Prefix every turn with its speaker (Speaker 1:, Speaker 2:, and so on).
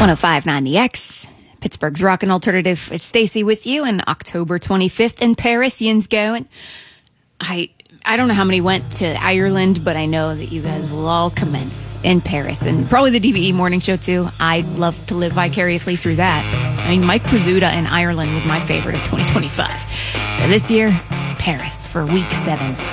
Speaker 1: 105.9 The X, Pittsburgh's Rockin' Alternative. It's Stacy with you, and October 25th in Paris, Yin's going. I don't know how many went to Ireland, but I know that you guys will all commence in Paris, and probably the DVE morning show too. I'd love to live vicariously through that. I mean, Mike Prisuta in Ireland was my favorite of 2025. So this year, Paris for week 7.